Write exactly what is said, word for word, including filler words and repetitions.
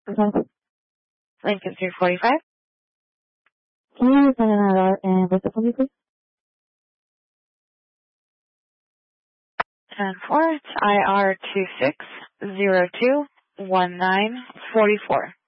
Okay. Lincoln three forty-five. Can you send an alert and visit for me, please? ten four, it's I R two six zero two one nine four four.